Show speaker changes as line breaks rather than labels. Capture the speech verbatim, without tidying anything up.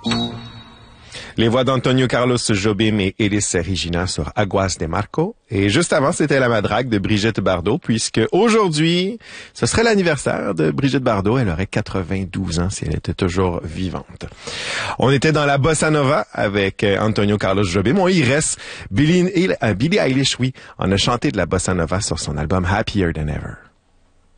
Les voix d'Antonio Carlos Jobim et Elis Regina sur Aguas de Marco. Et juste avant, c'était La Madrague de Brigitte Bardot, puisque aujourd'hui, ce serait l'anniversaire de Brigitte Bardot. Elle aurait quatre-vingt-douze ans si elle était toujours vivante. On était dans la bossa nova avec Antonio Carlos Jobim. On y reste. Billie, Billie Eilish, oui, on a chanté de la bossa nova sur son album Happier Than Ever.